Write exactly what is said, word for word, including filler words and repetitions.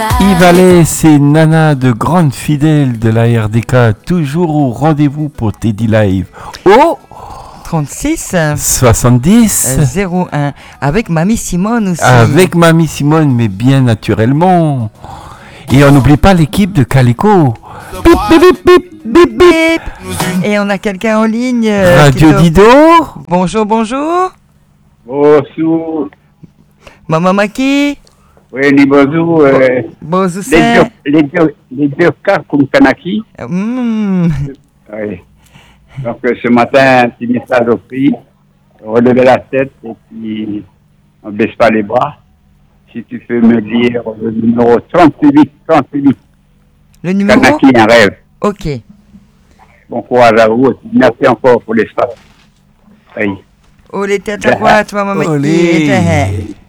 Yves Allais, c'est Nana de grande fidèle de la R D K, toujours au rendez-vous pour Teddy Live. Oh trente-six soixante-dix zéro un avec Mamie Simone aussi. Avec Mamie Simone, mais bien naturellement. Et on n'oublie pas l'équipe de Calico. Bip, bip, bip, bip, bip, bip. Et on a quelqu'un en ligne. Radio te... Dido. Bonjour, bonjour. Bonjour. Maman Maki. Oui, les bonjour. Euh, bonjour, les, les, deux, les deux cas comme Kanaki. Mmh. Oui. Donc, euh, ce matin, un petit message au prix. Relever la tête et puis on ne baisse pas les bras. Si tu peux me dire le numéro trente-huit, trente-huit. Le numéro Kanaki, un rêve. Ok. Bon courage à vous. Merci encore pour l'espace. Oui. Oh, les têtes à droite, maman Maki.